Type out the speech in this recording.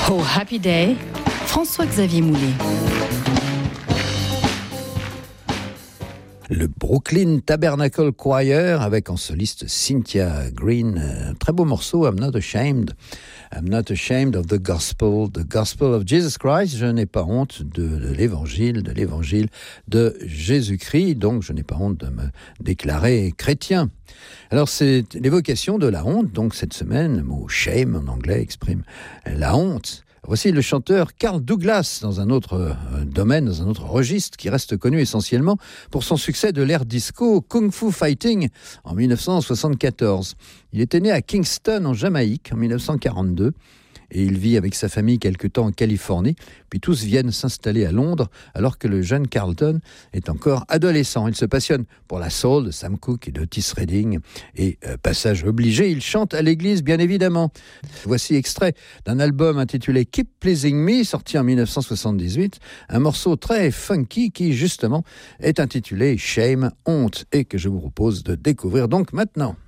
Oh Happy Day, François-Xavier Moulet. Le Brooklyn Tabernacle Choir avec en soliste Cynthia Green. Un très beau morceau, I'm not ashamed. I'm not ashamed of the gospel of Jesus Christ. Je n'ai pas honte de l'évangile de Jésus-Christ. Donc, je n'ai pas honte de me déclarer chrétien. Alors, c'est l'évocation de la honte. Donc, cette semaine, le mot shame en anglais exprime la honte. Voici le chanteur Carl Douglas dans un autre domaine, dans un autre registre qui reste connu essentiellement pour son succès de l'ère disco Kung Fu Fighting en 1974. Il était né à Kingston en Jamaïque en 1942 et il vit avec sa famille quelque temps en Californie, puis tous viennent s'installer à Londres alors que le jeune Carlton est encore adolescent. Il se passionne pour la soul de Sam Cooke et de Otis Redding et passage obligé, il chante à l'église bien évidemment. Voici extrait d'un album intitulé Keep Pleasing Me, sorti en 1978, un morceau très funky qui justement est intitulé Shame, honte, et que je vous propose de découvrir donc maintenant.